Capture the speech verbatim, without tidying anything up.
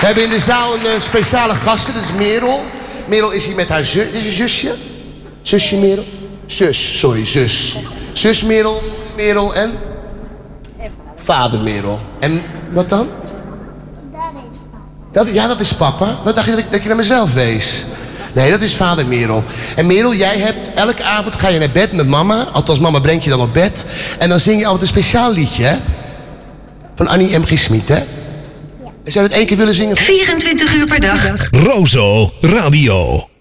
We hebben in de zaal een uh, speciale gasten, dat is Merel. Merel is hier met haar zus. Is je zusje? Zusje Merel? Zus, sorry, zus. Zus Merel, Merel en? Vader Merel. En wat dan? Dat, ja, dat is papa. Wat dacht je dat, ik, dat je naar mezelf wees? Nee, dat is vader Merel. En Merel, jij hebt elke avond ga je naar bed met mama. Althans, mama brengt je dan op bed. En dan zing je altijd een speciaal liedje, hè? Van Annie M G. Smit, hè? Ja. Zou je het één keer willen zingen? vierentwintig uur per dag. Rozo Radio.